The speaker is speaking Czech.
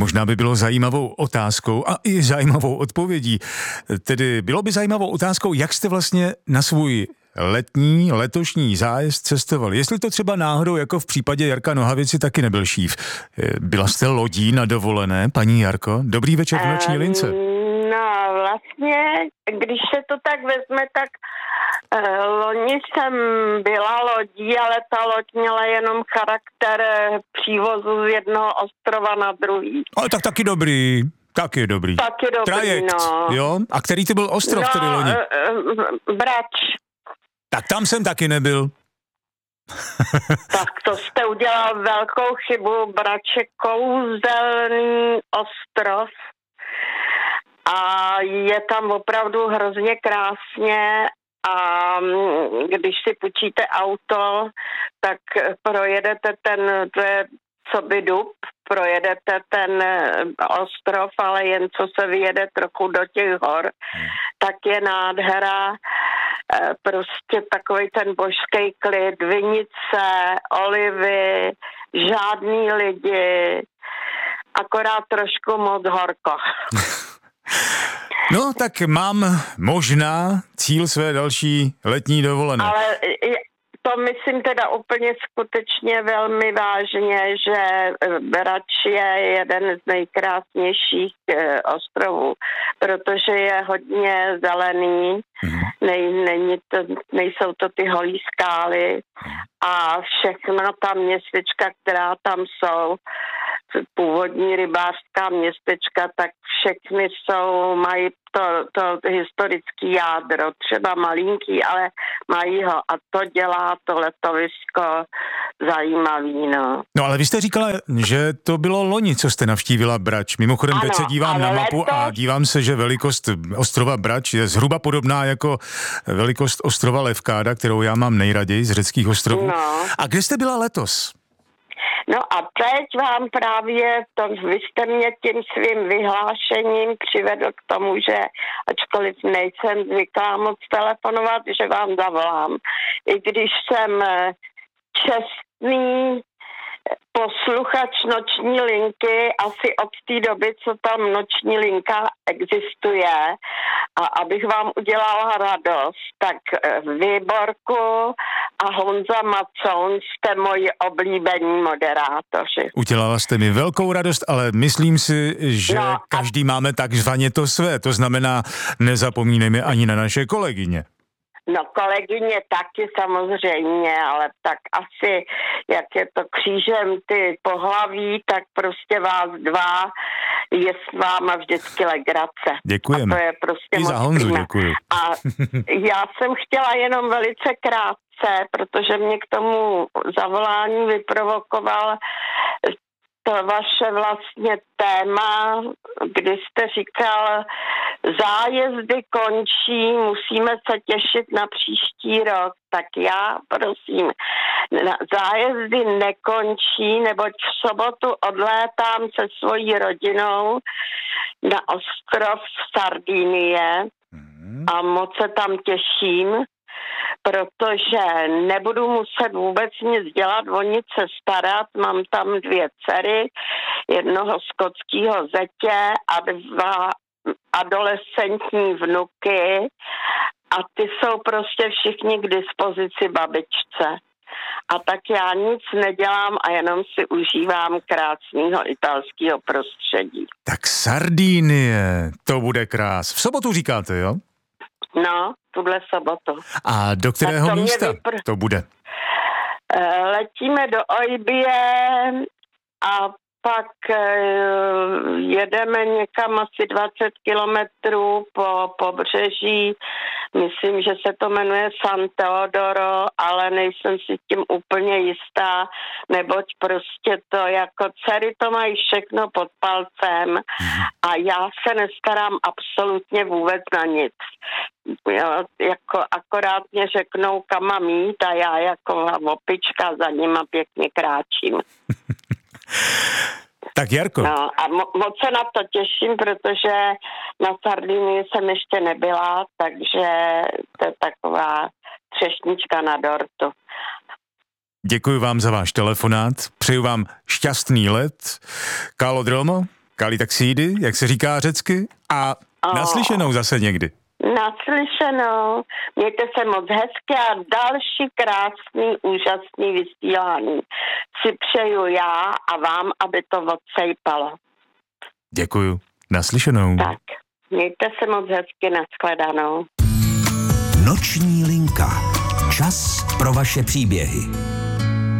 Možná by bylo zajímavou otázkou a i zajímavou odpovědí. Tedy bylo by zajímavou otázkou, jak jste vlastně na svůj letošní zájezd cestovali. Jestli to třeba náhodou, jako v případě Jarka Nohavici, taky nebyl šíf. Byla jste lodí na dovolené, paní Jarko? Dobrý večer v Noční lince. No vlastně, když se to tak vezme, tak loni jsem byla lodí, ale ta loď měla jenom charakter přívozu z jednoho ostrova na druhý. Ale tak taky dobrý. Taky dobrý, Trajekt, no. Jo? A který to byl ostrov, který loni? Brač. Tak tam jsem taky nebyl. Tak to jste udělal velkou chybu. Brač je kouzelný ostrov a je tam opravdu hrozně krásně a když si půjčíte auto, tak projedete to je coby dub, projedete ten ostrov, ale jen co se vyjede trochu do těch hor, tak je nádhera, prostě takový ten božský klid, vinice, olivy, žádný lidi, akorát trošku moc horko. No, tak mám možná cíl své další letní dovolené. Ale to myslím teda úplně skutečně velmi vážně, že Brač je jeden z nejkrásnějších ostrovů, protože je hodně zelený, nejsou to ty holí skály a všechna ta městečka, která tam jsou, původní rybářská městečka, tak všechny mají to historický jádro, třeba malinký, ale mají ho a to dělá to letovisko zajímavý, no. No ale vy jste říkala, že to bylo loni, co jste navštívila Brač. Mimochodem, teď se dívám na mapu a dívám se, že velikost ostrova Brač je zhruba podobná jako velikost ostrova Levkáda, kterou já mám nejraději z řeckých ostrovů. No. A kde jste byla letos? No a teď vám právě vy jste mě tím svým vyhlášením přivedl k tomu, že ačkoliv nejsem zvyklá moc telefonovat, že vám zavolám. I když jsem čestný posluchač Noční linky asi od té doby, co tam Noční linka existuje, a abych vám udělala radost, tak Výborku a Honza Macoun jste moji oblíbení moderátoři. Udělala jste mi velkou radost, ale myslím si, že každý máme takzvaně to své, to znamená, nezapomínejme ani na naše kolegyně. No kolegyně taky samozřejmě, ale tak asi, jak je to křížem ty pohlaví, tak prostě vás dva je s váma vždycky legrace. Děkujeme. A to je prostě i za Honzu děkuju. A já jsem chtěla jenom velice krátce, protože mě k tomu zavolání vyprovokoval to vaše vlastně téma, kdy jste říkal, zájezdy končí, musíme se těšit na příští rok. Tak já, prosím, zájezdy nekončí, neboť v sobotu odlétám se svojí rodinou na ostrov Sardinie a moc se tam těším, protože nebudu muset vůbec nic dělat, o nic se starat. Mám tam 2 dcery, jednoho skotského zetě a 2 adolescentní vnuky a ty jsou prostě všichni k dispozici babičce. A tak já nic nedělám a jenom si užívám krásného italského prostředí. Tak Sardinie, to bude krás. V sobotu říkáte, jo? No, tuhle sobotu. A do kterého místa to bude? Letíme do Oibie a pak jedeme někam asi 20 kilometrů po pobřeží. Myslím, že se to jmenuje San Teodoro, ale nejsem si tím úplně jistá, neboť prostě to jako dcery to mají všechno pod palcem a já se nestarám absolutně vůbec na nic. Jo, jako akorát mě řeknou, kam mám jít a já jako opička za nima pěkně kráčím. Tak Jarko. No a moc se na to těším, protože na Sardinii jsem ještě nebyla, takže to je taková třešnička na dortu. Děkuji vám za váš telefonát, přeju vám šťastný let. Kálodromo, Kalitaxídy, jak se říká řecky, a naslyšenou zase někdy. Naslyšenou. Mějte se moc hezky a další krásný, úžasný vysílání si přeju já a vám, aby to odsejpalo. Děkuju. Naslyšenou. Tak, mějte se moc hezky, nashledanou. Noční linka. Čas pro vaše příběhy.